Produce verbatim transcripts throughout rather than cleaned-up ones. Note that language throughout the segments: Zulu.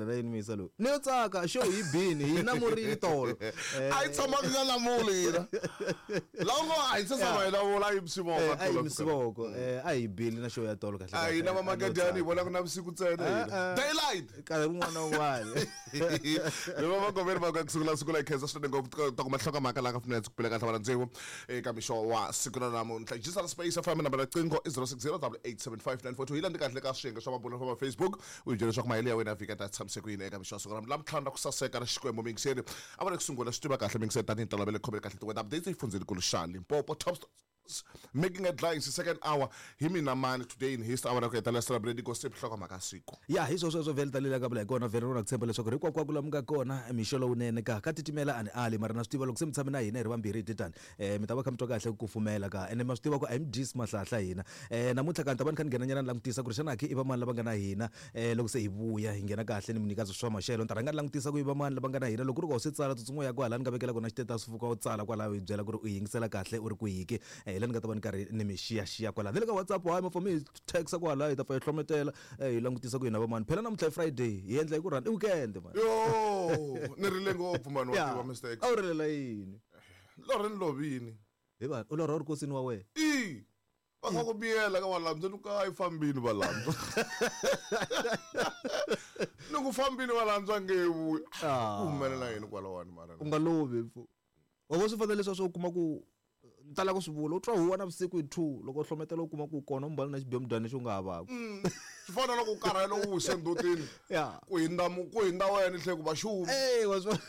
na yini misa lo ni tsaka show yi bini hina muri tolo ai tshama ka la mulira longo ai tsama mai la vola imsiboko ai imsiboko eh ai bili na show ya tolo kahle ai na mama gadani bona kuna busiku tsena daylight ka rin'wana wale lo mama governor ba ka sukula sukula ikhenza sitende ngokutaka mahloka maka la ka funetse kuphela ka hlabana ntsebo eka misho wa sikuna namunhla jisa space afama number cinco is zero six zero eight seven five nine four two ilandi kahle ka shinga swamabona kwa Facebook uyitshela swa kumayele wena vika ta tsamsekweni eka misho sukuna lamthanda kusaseka na xikwembu mingiseni abana kusungula switiva kahle mingiseni tani ntala bele khomela kahle to updates ifundzile kulushali Mpopo top making headlines second hour himi na man today in history abana ku etala celebrate gossip hloka makasiko ya hizo swo vele talela ka bula ikona vele rona kuthemba leswaku ri kwakwa kulamuka kona emisholo unene ka ka titimela ani ali mara na switiva loko se mtshame na hina ri vambirhi titani eh mitava kha mtwa kahle ku fumela ka ene ma switiva ku I M D mahlahla hina eh namuntlha ka ntabani kha ngena nyana langutisa ku ri xana akhi i va mani lava nga na hina eh loko se hi vuya hi ngena kahle ni munikazi swa maxelo ntara nga langutisa ku i va mani lava nga na hina loko ri go se tsala tsutsumwa ya kwala ni nga vekela kona xiteta swifuka u tsala kwala u byela ku ri u yingisela kahle u ri ku yiki eh lani nga ta va ni karhi ni mixia xia kwala ni le ka WhatsApp wa ma for me text kwala hi ta fa hi hlometela eh hi langutisa ku hina va mani phela namuntlha Friday hi endla hi ku run i weekend man yo ni rile ngopfu mani wa mistakes a u rilela yini Lauren Lovini he ba u lora uri kosini wa wena i va nga ku biyela ka valamdzo ni ka ifambini valamdzo ni ku fambini valamdzo ngevu ku humelela yini kwala wani mara u nga lovi mfu wa swi fanele leswa swo kuma ku ntala ku swivula u twa huwa na vusiku hi two loko hlometela u kuma ku kona mbali na xibemudani xo nga havaka swi fana loko u karhele u wise ndotini ya ku hinda ku hinda wena hle ku va xumi eh wa swi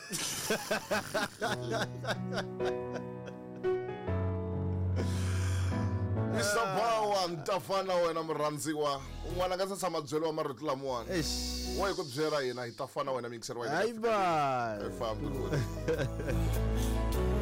Mister Bawa ntafana wena murhandziwa un'wana nga se tshama byeliwa marito lamawani wa hi ku byela hina hi tafana wena mixer wa hina hayi ba fambi